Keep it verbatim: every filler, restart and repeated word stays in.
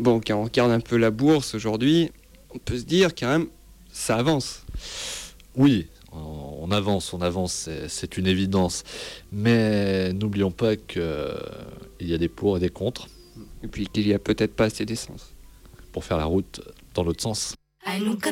Bon, quand on regarde un peu la bourse aujourd'hui, on peut se dire quand même, ça avance. Oui, on avance, on avance, c'est, c'est une évidence. Mais n'oublions pas qu'il y a des pour et des contre Et puis qu'il y a peut-être pas assez d'essence. pour faire la route dans l'autre sens.